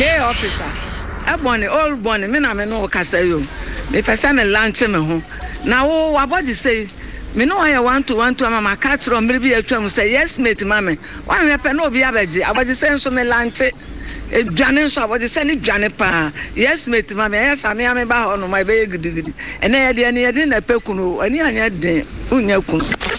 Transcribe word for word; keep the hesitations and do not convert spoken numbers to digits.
K officer. Ebony, all bonny, me na me no kasa yo. Me pesa me lunch me ho. Na wo abodi say me no I want to want to mama catch ro me bi atwam say yes mate mama. Wan me pe no obi abeji. Abodi say nso me lunch. E dwane nso abodi say ni dwane pa. Yes mate mama, yes ame ame ba ho no my be gidigidi. Ene ye de ene ye de na pe kunu, ani anya den. Unya kunu.